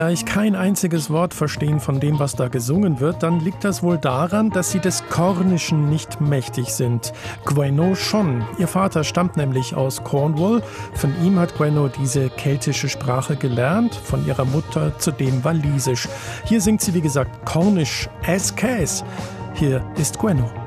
Da ich kein einziges Wort verstehen von dem, was da gesungen wird, dann liegt das wohl daran, dass sie des Kornischen nicht mächtig sind. Gwenno schon. Ihr Vater stammt nämlich aus Cornwall. Von ihm hat Gwenno diese keltische Sprache gelernt, von ihrer Mutter zudem Walisisch. Hier singt sie, wie gesagt, Kornisch as Käs. Hier ist Gwenno.